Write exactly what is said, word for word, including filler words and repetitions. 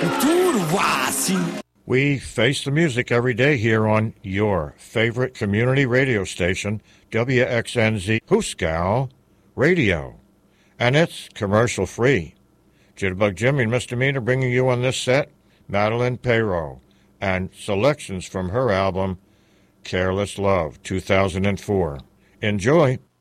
Turva, assim. We face the music every day here on your favorite community radio station, W X N Z Hooskow Radio. And it's commercial-free. Jitterbug Jimmy and Misdemeanor bringing you on this set, Madeline Perrault, and selections from her album, Careless Love, two thousand four. Enjoy.